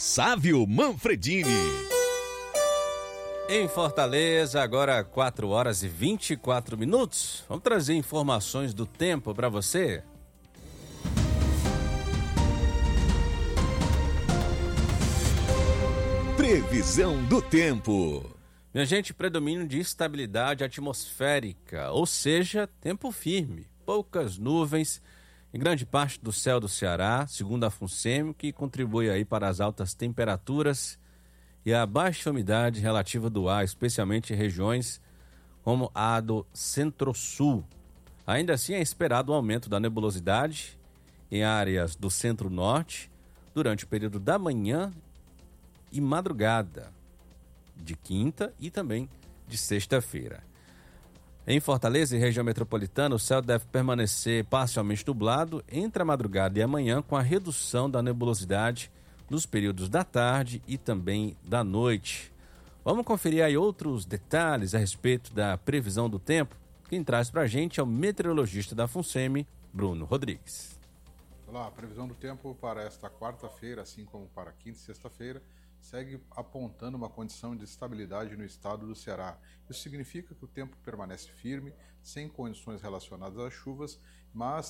Sávio Manfredini. Em Fortaleza, agora 4 horas e 24 minutos. Vamos trazer informações do tempo para você. Previsão do tempo. Minha gente, predomínio de estabilidade atmosférica, ou seja, tempo firme, poucas nuvens em grande parte do céu do Ceará, segundo a FUNSEMI, que contribui aí para as altas temperaturas e a baixa umidade relativa do ar, especialmente em regiões como a do Centro-Sul. Ainda assim, é esperado um aumento da nebulosidade em áreas do Centro-Norte durante o período da manhã e madrugada de quinta e também de sexta-feira. Em Fortaleza e região metropolitana, o céu deve permanecer parcialmente nublado entre a madrugada e a manhã, com a redução da nebulosidade nos períodos da tarde e também da noite. Vamos conferir aí outros detalhes a respeito da previsão do tempo. Quem traz para a gente é o meteorologista da FUNSEMI, Bruno Rodrigues. Olá, a previsão do tempo para esta quarta-feira, assim como para quinta e sexta-feira, segue apontando uma condição de estabilidade no estado do Ceará. Isso significa que o tempo permanece firme, sem condições relacionadas às chuvas, mas